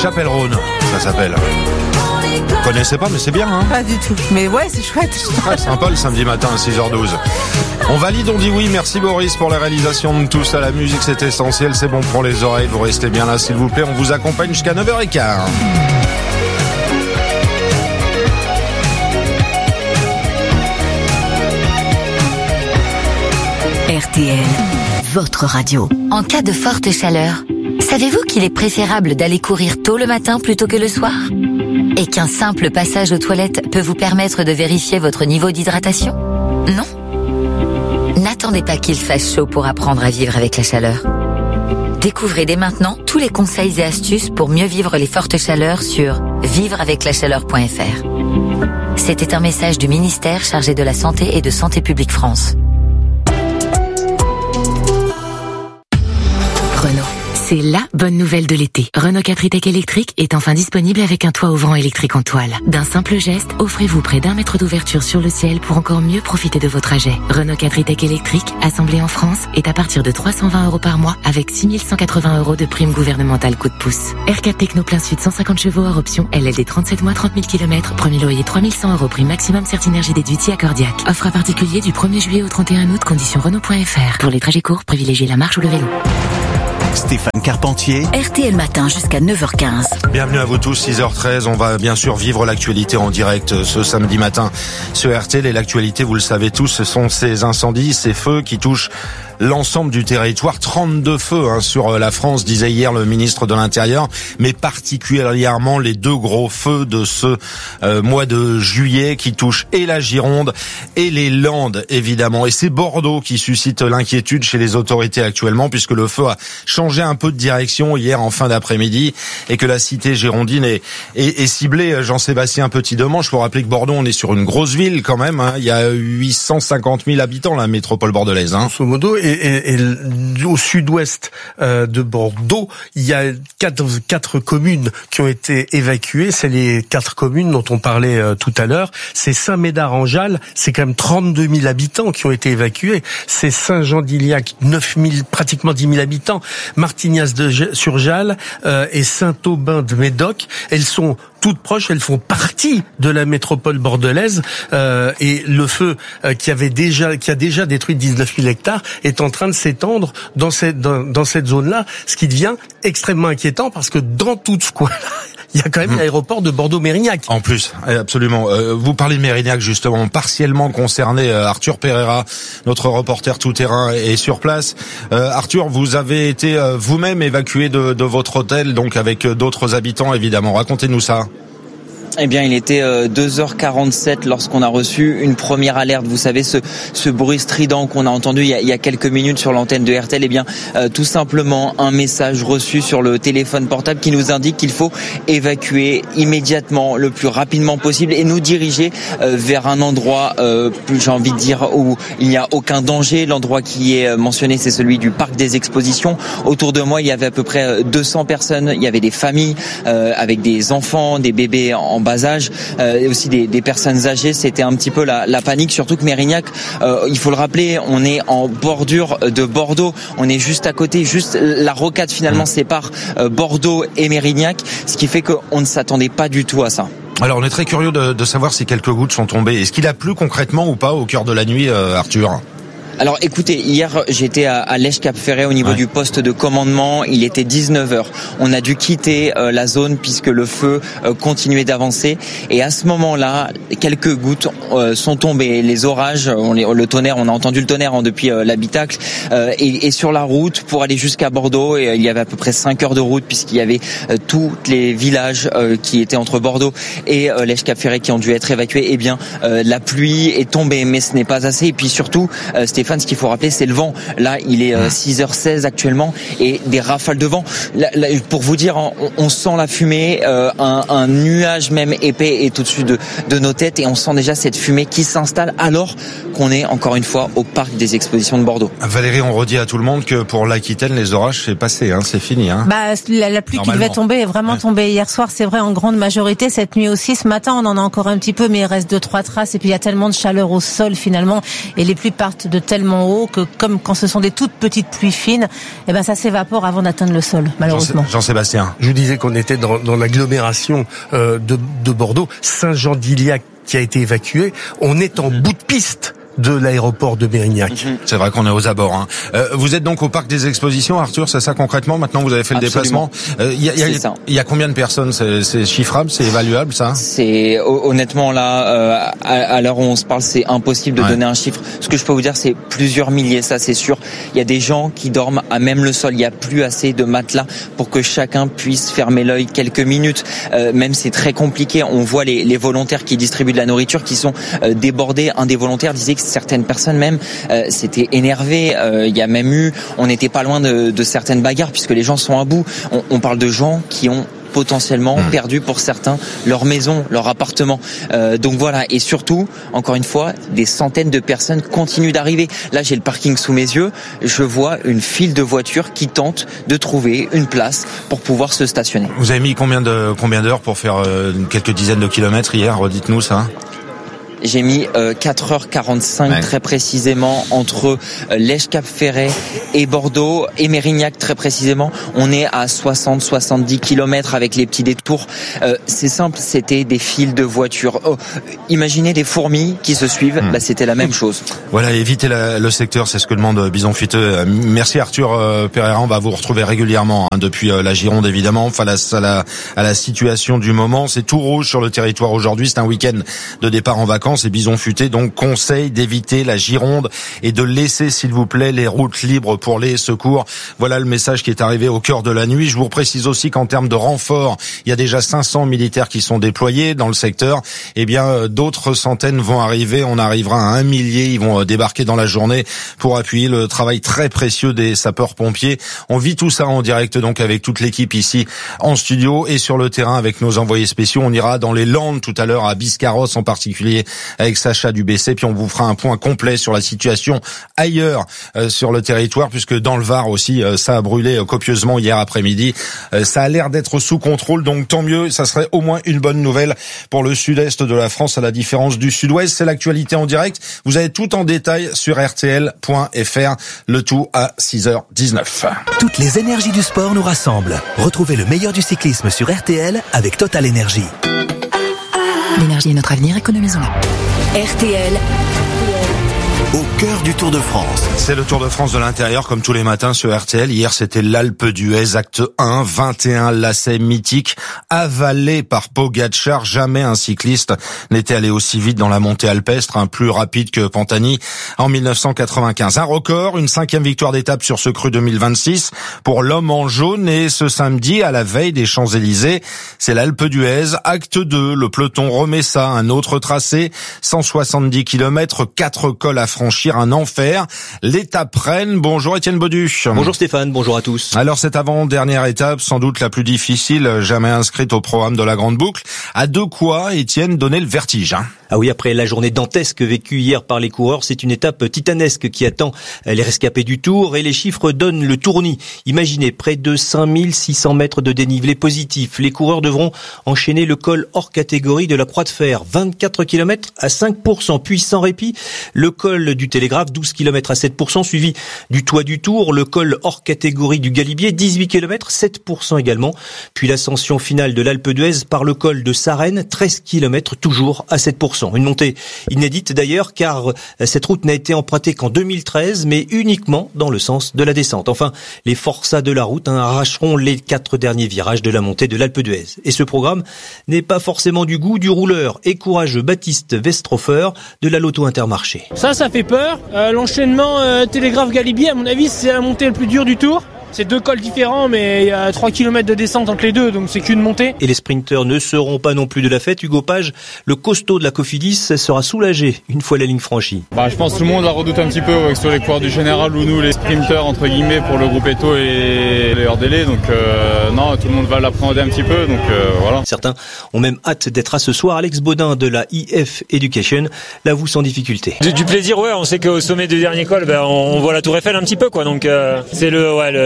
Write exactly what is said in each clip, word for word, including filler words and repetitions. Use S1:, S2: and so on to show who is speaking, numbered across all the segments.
S1: Chapelle-Rhône, ça s'appelle. Vous connaissez pas, mais c'est bien, hein?
S2: Pas du tout. Mais ouais, c'est chouette.
S1: Ouais, sympa le samedi matin à six heures douze. On valide, on dit oui. Merci Boris pour la réalisation de tout ça. La musique, c'est essentiel, c'est bon pour les oreilles. Vous restez bien là, s'il vous plaît. On vous accompagne jusqu'à neuf heures quinze.
S3: R T L, votre radio. En cas de forte chaleur, savez-vous qu'il est préférable d'aller courir tôt le matin plutôt que le soir? Et qu'un simple passage aux toilettes peut vous permettre de vérifier votre niveau d'hydratation? Non? N'attendez pas qu'il fasse chaud pour apprendre à vivre avec la chaleur. Découvrez dès maintenant tous les conseils et astuces pour mieux vivre les fortes chaleurs sur vivre avec la chaleur point f r. C'était un message du ministère chargé de la Santé et de Santé publique France. Renault. C'est la bonne nouvelle de l'été. Renault quatre e-Tech électrique est enfin disponible avec un toit ouvrant électrique en toile. D'un simple geste, offrez-vous près d'un mètre d'ouverture sur le ciel pour encore mieux profiter de vos trajets. Renault quatre e-Tech électrique, assemblé en France, est à partir de trois cent vingt euros par mois avec six mille cent quatre-vingts euros de prime gouvernementale coup de pouce. R quatre Techno plein sud cent cinquante chevaux hors option, L L D trente-sept mois trente mille kilomètres, premier loyer trois mille cent euros, prime maximum Certinergie déduite accordiaque. Offre à particulier du premier juillet au trente et un août, conditions Renault point f r. Pour les trajets courts, privilégiez la marche ou le vélo.
S4: Stéphane Carpentier.
S3: R T L Matin jusqu'à neuf heures quinze.
S1: Bienvenue à vous tous, six heures treize. On va bien sûr vivre l'actualité en direct ce samedi matin sur R T L. Et l'actualité, vous le savez tous, ce sont ces incendies, ces feux qui touchent l'ensemble du territoire. trente-deux feux hein, sur la France, disait hier le ministre de l'Intérieur, mais particulièrement les deux gros feux de ce euh, mois de juillet qui touchent et la Gironde et les Landes, évidemment. Et c'est Bordeaux qui suscite l'inquiétude chez les autorités actuellement, puisque le feu a changé un peu de direction hier en fin d'après-midi et que la cité girondine est, est, est ciblée. Jean-Sébastien Petit-Demange, pour rappeler que Bordeaux, on est sur une grosse ville quand même. Hein. Il y a huit cent cinquante mille habitants, la métropole bordelaise. Hein.
S5: Grosso modo, et, et, et au sud-ouest euh, de Bordeaux, il y a quatre, quatre communes qui ont été évacuées. C'est les quatre communes dont on parlait euh, tout à l'heure. C'est Saint-Médard-en-Jalles, c'est quand même trente-deux mille habitants qui ont été évacués. C'est Saint-Jean-d'Iliac, neuf mille, pratiquement dix mille habitants. Martignas-sur-Jalles euh, et Saint-Aubin de Médoc, elles sont toutes proches, elles font partie de la métropole bordelaise euh, et le feu euh, qui avait déjà, qui a déjà détruit dix-neuf mille hectares est en train de s'étendre dans cette dans, dans cette zone-là, ce qui devient extrêmement inquiétant parce que dans tout ce coin-là, il y a quand même mmh. l'aéroport de Bordeaux-Mérignac.
S1: En plus, absolument. Euh, vous parlez de Mérignac justement, partiellement concerné. Euh, Arthur Pereira, notre reporter tout-terrain, est sur place. Euh, Arthur, vous avez été euh, vous-même évacué de, de votre hôtel, donc avec euh, d'autres habitants évidemment. Racontez-nous ça.
S6: Eh bien, il était deux heures quarante-sept lorsqu'on a reçu une première alerte. Vous savez, ce, ce bruit strident qu'on a entendu il y a, il y a quelques minutes sur l'antenne de R T L. Eh bien, euh, tout simplement un message reçu sur le téléphone portable qui nous indique qu'il faut évacuer immédiatement, le plus rapidement possible, et nous diriger euh, vers un endroit, euh, plus j'ai envie de dire, où il n'y a aucun danger. L'endroit qui est mentionné, c'est celui du parc des expositions. Autour de moi, il y avait à peu près deux cents personnes. Il y avait des familles euh, avec des enfants, des bébés en bas âge, euh, et aussi des, des personnes âgées. C'était un petit peu la, la panique, surtout que Mérignac, euh, il faut le rappeler, on est en bordure de Bordeaux, on est juste à côté, juste la rocade finalement sépare euh, Bordeaux et Mérignac, ce qui fait qu'on ne s'attendait pas du tout à ça.
S1: Alors on est très curieux de, de savoir si quelques gouttes sont tombées. Est-ce qu'il a plu concrètement ou pas au cœur de la nuit, euh, Arthur ?
S6: Alors écoutez, hier j'étais à, à Lèche-Cap-Ferret au niveau ouais. du poste de commandement, il était dix-neuf heures. On a dû quitter euh, la zone puisque le feu euh, continuait d'avancer, et à ce moment-là, quelques gouttes euh, sont tombées. Les orages, on les, le tonnerre, on a entendu le tonnerre hein, depuis euh, l'habitacle, euh, et, et sur la route pour aller jusqu'à Bordeaux, et, euh, il y avait à peu près cinq heures de route puisqu'il y avait euh, tous les villages euh, qui étaient entre Bordeaux et euh, Lèche-Cap-Ferret qui ont dû être évacués. Eh bien, euh, la pluie est tombée, mais ce n'est pas assez. Et puis surtout, euh, Stéphane, ce qu'il faut rappeler, c'est le vent. Là, il est euh, six heures seize actuellement, et des rafales de vent. Là, là, pour vous dire, on, on sent la fumée, euh, un, un nuage même épais est au-dessus de, de nos têtes, et on sent déjà cette fumée qui s'installe alors qu'on est encore une fois au parc des expositions de Bordeaux.
S1: Valérie, on redit à tout le monde que pour l'Aquitaine, les orages, c'est passé, hein, c'est fini. Hein.
S2: Bah, la, la pluie qui devait tomber est vraiment ouais. tombée hier soir, c'est vrai, en grande majorité. Cette nuit aussi, ce matin, on en a encore un petit peu, mais il reste deux, trois traces, et puis il y a tellement de chaleur au sol finalement, et les pluies partent de telle tellement haut que comme quand ce sont des toutes petites pluies fines, eh ben ça s'évapore avant d'atteindre le sol, malheureusement.
S1: Jean-Sébastien.
S5: Je vous disais qu'on était dans, dans l'agglomération euh, de, de Bordeaux, Saint-Jean-d'Iliac qui a été évacué. On est en bout de piste de l'aéroport de Mérignac.
S1: C'est vrai qu'on est aux abords. Hein. Euh, vous êtes donc au parc des expositions, Arthur, c'est ça concrètement? Maintenant, vous avez fait le
S6: Absolument.
S1: déplacement. Il euh, y, a, y, a, y a combien de personnes? C'est, c'est chiffrable, c'est évaluable, ça?
S6: C'est honnêtement là, euh, à, à l'heure où on se parle, c'est impossible de ouais. donner un chiffre. Ce que je peux vous dire, c'est plusieurs milliers, ça c'est sûr. Il y a des gens qui dorment à même le sol. Il n'y a plus assez de matelas pour que chacun puisse fermer l'œil quelques minutes. Euh, même c'est très compliqué. On voit les, les volontaires qui distribuent de la nourriture qui sont euh, débordés. Un des volontaires disait que certaines personnes même euh, s'étaient énervées. Euh, il y a même eu, on n'était pas loin de, de certaines bagarres puisque les gens sont à bout. On, on parle de gens qui ont potentiellement mmh. perdu pour certains leur maison, leur appartement. Euh, donc voilà, et surtout, encore une fois, des centaines de personnes continuent d'arriver. Là, j'ai le parking sous mes yeux, je vois une file de voitures qui tentent de trouver une place pour pouvoir se stationner.
S1: Vous avez mis combien de combien d'heures pour faire euh, quelques dizaines de kilomètres hier? Redites-nous ça.
S6: J'ai mis euh, quatre heures quarante-cinq ouais. très précisément entre euh, Lège-Cap-Ferret et Bordeaux et Mérignac très précisément. On est à soixante à soixante-dix kilomètres avec les petits détours. Euh, c'est simple, c'était des files de voitures. Oh, imaginez des fourmis qui se suivent, mmh. bah, c'était la même chose.
S1: Voilà, évitez la, le secteur, c'est ce que demande Bison Fuiteux. Merci Arthur euh, Pereira, on va vous retrouver régulièrement hein, depuis euh, la Gironde évidemment, face à la, à la situation du moment. C'est tout rouge sur le territoire aujourd'hui, c'est un week-end de départ en vacances. Et Bison Futé donc conseille d'éviter la Gironde et de laisser s'il vous plaît les routes libres pour les secours. Voilà le message qui est arrivé au cœur de la nuit. Je vous précise aussi qu'en termes de renfort, il y a déjà cinq cents militaires qui sont déployés dans le secteur. Eh bien, d'autres centaines vont arriver. On arrivera à un millier. Ils vont débarquer dans la journée pour appuyer le travail très précieux des sapeurs-pompiers. On vit tout ça en direct donc avec toute l'équipe ici en studio et sur le terrain avec nos envoyés spéciaux. On ira dans les Landes tout à l'heure, à Biscarrosse en particulier, avec Sacha Dubessé, puis on vous fera un point complet sur la situation ailleurs euh, sur le territoire, puisque dans le Var aussi, euh, ça a brûlé euh, copieusement hier après-midi. Euh, ça a l'air d'être sous contrôle, donc tant mieux, ça serait au moins une bonne nouvelle pour le sud-est de la France, à la différence du sud-ouest. C'est l'actualité en direct. Vous avez tout en détail sur R T L point F R, le tout à six heures dix-neuf.
S4: Toutes les énergies du sport nous rassemblent. Retrouvez le meilleur du cyclisme sur R T L avec Total Énergie.
S3: L'énergie est notre avenir, économisons-la.
S7: R T L.
S4: Au cœur du Tour de France.
S1: C'est le Tour de France de l'intérieur comme tous les matins sur R T L. Hier, c'était l'Alpe d'Huez, acte un, vingt et un lacets mythiques, avalé par Pogačar. Jamais un cycliste n'était allé aussi vite dans la montée alpestre, un plus rapide que Pantani en mille neuf cent quatre-vingt-quinze. Un record, une cinquième victoire d'étape sur ce cru deux mille vingt-six pour l'homme en jaune. Et ce samedi, à la veille des Champs-Élysées, c'est l'Alpe d'Huez, acte deux. Le peloton remet ça, un autre tracé, cent soixante-dix kilomètres, quatre cols à franchir, un enfer. L'étape Rennes. Bonjour Étienne Baudu.
S8: Bonjour Stéphane, bonjour à tous.
S1: Alors cette avant-dernière étape, sans doute la plus difficile jamais inscrite au programme de la Grande Boucle, a de quoi, Étienne, donner le vertige. Hein.
S8: Ah oui, après la journée dantesque vécue hier par les coureurs, c'est une étape titanesque qui attend les rescapés du Tour et les chiffres donnent le tournis. Imaginez, près de cinq mille six cents mètres de dénivelé positif. Les coureurs devront enchaîner le col hors catégorie de la Croix de Fer, vingt-quatre kilomètres à cinq pour cent, puis sans répit, le col du Télégraphe, douze kilomètres à sept pour cent, suivi du Toit du Tour, le col hors catégorie du Galibier, dix-huit kilomètres, sept pour cent également, puis l'ascension finale de l'Alpe d'Huez par le col de Sarenne, treize kilomètres, toujours à sept pour cent. Une montée inédite d'ailleurs, car cette route n'a été empruntée qu'en deux mille treize, mais uniquement dans le sens de la descente. Enfin, les forçats de la route hein, arracheront les quatre derniers virages de la montée de l'Alpe d'Huez. Et ce programme n'est pas forcément du goût du rouleur et courageux Baptiste Westrofer de la Lotto Intermarché.
S9: Ça, ça fait peur. Euh, l'enchaînement euh, Télégraphe-Galibier, à mon avis, c'est la montée le plus dur du Tour. C'est deux cols différents, mais il y a trois kilomètres de descente entre les deux, donc c'est qu'une montée.
S8: Et les sprinteurs ne seront pas non plus de la fête. Hugo Page, le costaud de la Cofidis, sera soulagé une fois la ligne franchie.
S10: Bah, je pense que tout le monde la redoute un petit peu, ouais, sur les coureurs du général ou nous, les sprinteurs, entre guillemets, pour le groupe Eto et les hors délai. Donc euh, non, tout le monde va l'appréhender un petit peu, donc euh, voilà.
S8: Certains ont même hâte d'être à ce soir. Alex Baudin de la I F Education l'avoue sans difficulté.
S11: Du, du plaisir, ouais, on sait qu'au sommet du dernier col, ben, on, on voit la Tour Eiffel un petit peu, quoi. Donc euh, c'est le, ouais, le, le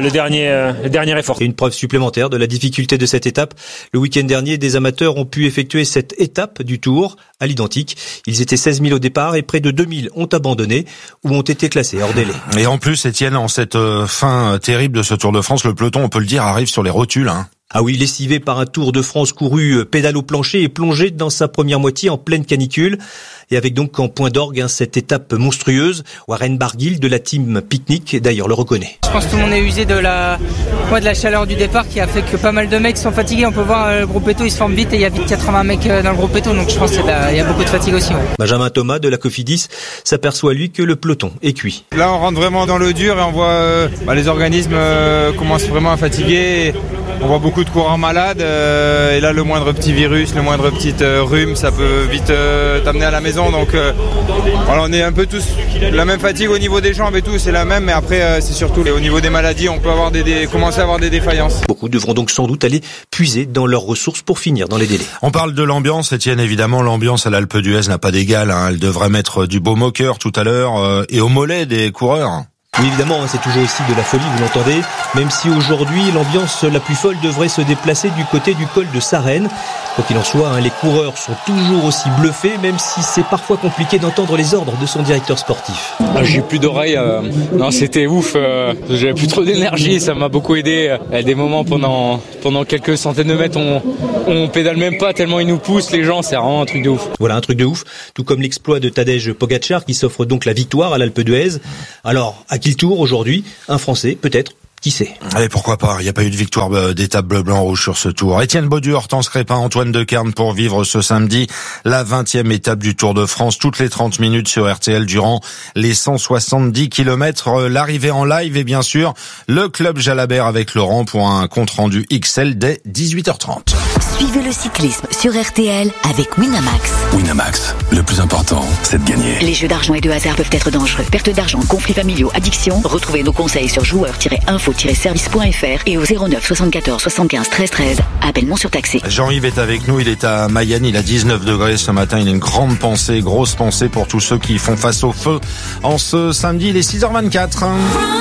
S7: le dernier, euh, le dernier effort.
S8: Et une preuve supplémentaire de la difficulté de cette étape. Le week-end dernier, des amateurs ont pu effectuer cette étape du Tour à l'identique. Ils étaient seize mille au départ et près de deux mille ont abandonné ou ont été classés hors délai.
S1: Et en plus, Étienne, en cette fin terrible de ce Tour de France, le peloton, on peut le dire, arrive sur les rotules, hein.
S8: Ah oui, lessivé par un Tour de France couru pédale au plancher et plongé dans sa première moitié en pleine canicule. Et avec donc en point d'orgue hein, cette étape monstrueuse. Warren Barguil de la team Picnic d'ailleurs le reconnaît.
S11: Je pense que tout le monde est usé de la, ouais, de la chaleur du départ qui a fait que pas mal de mecs sont fatigués. On peut voir le groupe Eto, il se forme vite et il y a vite quatre-vingts mecs dans le groupe Eto. Donc je pense qu'il y a beaucoup de fatigue aussi. Ouais.
S8: Benjamin Thomas de la Cofidis s'aperçoit lui que le peloton est cuit.
S12: Là on rentre vraiment dans le dur et on voit euh, bah, les organismes euh, commencent vraiment à fatiguer. On voit beaucoup de coureurs malades euh, et là le moindre petit virus, le moindre petit euh, rhume, ça peut vite euh, t'amener à la maison. Donc euh, voilà, on est un peu tous la même fatigue au niveau des jambes et tout, c'est la même. Mais après euh, c'est surtout au niveau des maladies, on peut avoir des, des, commencer à avoir des défaillances.
S8: Beaucoup devront donc sans doute aller puiser dans leurs ressources pour finir dans les délais.
S1: On parle de l'ambiance, Étienne, évidemment l'ambiance à l'Alpe d'Huez n'a pas d'égal. Hein. Elle devrait mettre du baume au cœur tout à l'heure euh, et au mollet des coureurs.
S8: Oui, évidemment, c'est toujours aussi de la folie, vous l'entendez, même si aujourd'hui, l'ambiance la plus folle devrait se déplacer du côté du col de Sarenne. Quoi qu'il en soit, hein, les coureurs sont toujours aussi bluffés, même si c'est parfois compliqué d'entendre les ordres de son directeur sportif.
S13: Ah, j'ai plus d'oreilles, euh, non, c'était ouf, euh, j'avais plus trop d'énergie, ça m'a beaucoup aidé. Il y a des moments pendant, pendant quelques centaines de mètres, on, on pédale même pas tellement ils nous poussent, les gens, c'est vraiment un truc de ouf.
S8: Voilà, un truc de ouf, tout comme l'exploit de Tadej Pogačar qui s'offre donc la victoire à l'Alpe d'Huez. Alors, à qui le tour aujourd'hui? Un Français, peut-être? Qui sait?
S1: Allez, pourquoi pas. Il n'y a pas eu de victoire d'étape bleu, blanc, rouge sur ce tour. Étienne Baudu, Hortense Crépin, Antoine Decarne pour vivre ce samedi la vingtième étape du Tour de France. Toutes les trente minutes sur R T L durant les cent soixante-dix kilomètres. L'arrivée en live et bien sûr le Club Jalabert avec Laurent pour un compte-rendu X L dès dix-huit heures trente.
S14: Suivez le cyclisme sur R T L avec Winamax.
S15: Winamax, le plus important, c'est de gagner.
S14: Les jeux d'argent et de hasard peuvent être dangereux. Perte d'argent, conflits familiaux, addiction. Retrouvez nos conseils sur joueurs tiret info tiret service point f r et au zéro neuf soixante-quatorze soixante-quinze treize treize. Appel non surtaxé.
S1: Jean-Yves est avec nous, il est à Mayenne, il a dix-neuf degrés ce matin. Il a une grande pensée, grosse pensée pour tous ceux qui font face au feu en ce samedi. Il est six heures vingt-quatre.